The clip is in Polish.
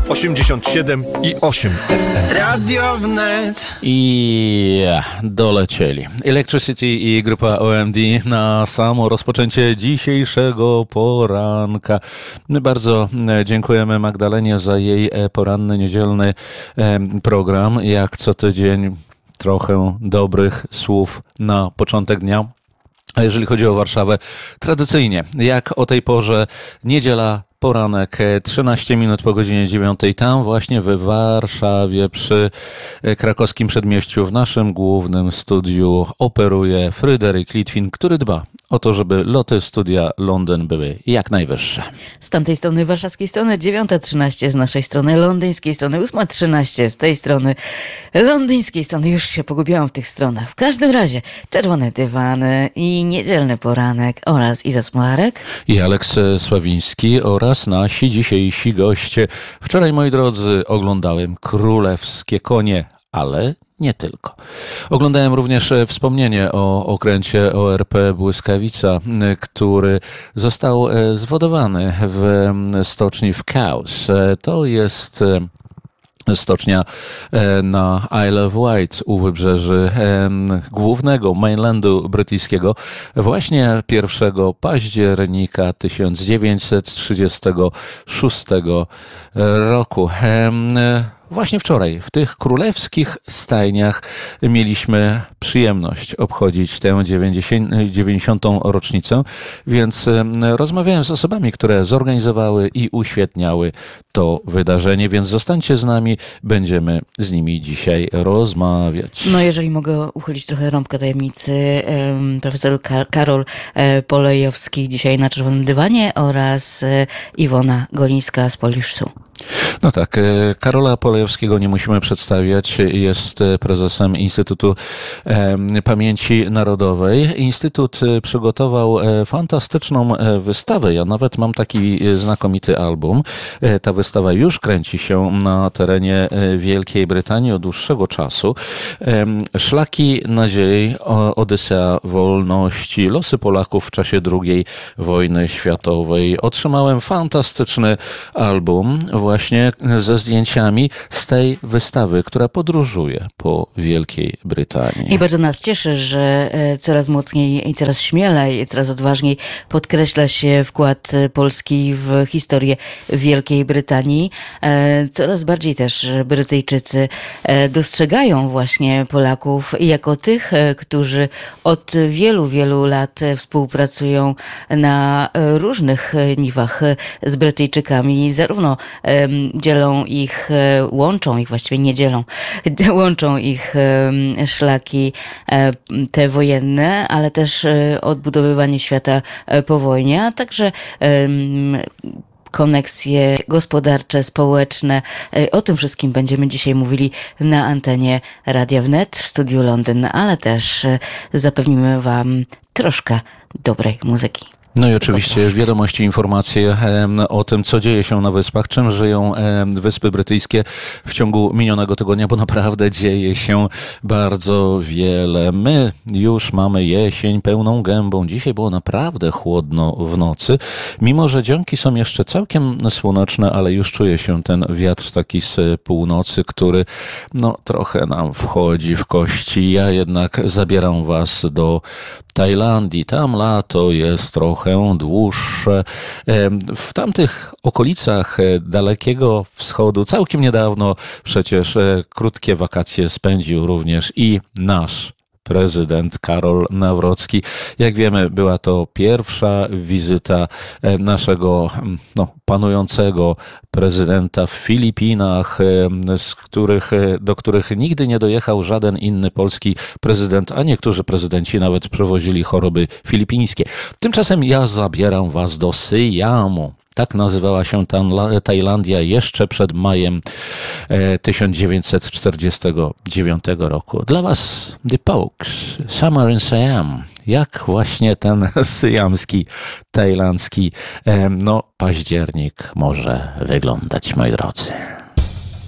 87,8 FM. Radio Wnet. I dolecieli Electricity i grupa OMD na samo rozpoczęcie dzisiejszego poranka. My bardzo dziękujemy Magdalenie za jej poranny, niedzielny program. Jak co tydzień trochę dobrych słów na początek dnia. A jeżeli chodzi o Warszawę, tradycyjnie, jak o tej porze, niedziela, poranek, 13 minut po godzinie 9, tam właśnie w Warszawie przy krakowskim przedmieściu w naszym głównym studiu operuje Fryderyk Litwin, który dba o to, żeby loty studia Londyn były jak najwyższe. Z tamtej strony warszawskiej strony 9:13, z naszej strony londyńskiej strony 8:13, z tej strony londyńskiej strony, już się pogubiłam w tych stronach. W każdym razie czerwone dywany i niedzielny poranek oraz Iza Smolarek i Aleks Sławiński oraz nasi dzisiejsi goście. Wczoraj, moi drodzy, oglądałem Królewskie Konie, ale nie tylko. Oglądałem również wspomnienie o okręcie ORP Błyskawica, który został zwodowany w stoczni w Cowes. To jest stocznia na Isle of Wight u wybrzeży głównego mainlandu brytyjskiego właśnie 1 października 1936 roku. Właśnie wczoraj w tych królewskich stajniach mieliśmy przyjemność obchodzić tę 90. rocznicę, więc rozmawiałem z osobami, które zorganizowały i uświetniały to wydarzenie, więc zostańcie z nami, będziemy z nimi dzisiaj rozmawiać. No jeżeli mogę uchylić trochę rąbkę tajemnicy, profesor Karol Polejowski dzisiaj na czerwonym dywanie oraz Iwona Golińska z Poliszsu. No tak, Karola Polejowskiego nie musimy przedstawiać, jest prezesem Instytutu Pamięci Narodowej. Instytut przygotował fantastyczną wystawę, ja nawet mam taki znakomity album. Ta wystawa już kręci się na terenie Wielkiej Brytanii od dłuższego czasu. Szlaki nadziei, Odysea wolności, losy Polaków w czasie II wojny światowej. Otrzymałem fantastyczny album właśnie ze zdjęciami z tej wystawy, która podróżuje po Wielkiej Brytanii. I bardzo nas cieszy, że coraz mocniej i coraz śmielej, i coraz odważniej podkreśla się wkład Polski w historię Wielkiej Brytanii. Coraz bardziej też Brytyjczycy dostrzegają właśnie Polaków jako tych, którzy od wielu, wielu lat współpracują na różnych niwach z Brytyjczykami. Zarówno dzielą ich, łączą ich, właściwie nie dzielą, łączą ich szlaki te wojenne, ale też odbudowywanie świata po wojnie, a także koneksje gospodarcze, społeczne. O tym wszystkim będziemy dzisiaj mówili na antenie Radia Wnet w studiu Londyn, ale też zapewnimy wam troszkę dobrej muzyki. No i oczywiście wiadomości, informacje o tym, co dzieje się na Wyspach, czym żyją Wyspy Brytyjskie w ciągu minionego tygodnia, bo naprawdę dzieje się bardzo wiele. My już mamy jesień pełną gębą. Dzisiaj było naprawdę chłodno w nocy, mimo że dzionki są jeszcze całkiem słoneczne, ale już czuje się ten wiatr taki z północy, który no trochę nam wchodzi w kości. Ja jednak zabieram was do Tajlandii. Tam lato jest trochę dłuższe. W tamtych okolicach Dalekiego Wschodu całkiem niedawno przecież krótkie wakacje spędził również i nasz prezydent Karol Nawrocki. Jak wiemy, była to pierwsza wizyta naszego panującego prezydenta w Filipinach, do których nigdy nie dojechał żaden inny polski prezydent, a niektórzy prezydenci nawet przewozili choroby filipińskie. Tymczasem ja zabieram was do Syjamu. Tak nazywała się Tajlandia jeszcze przed majem 1949 roku. Dla was The Pogues, Summer in Siam. Jak właśnie ten syjamski, tajlandzki październik może wyglądać, moi drodzy.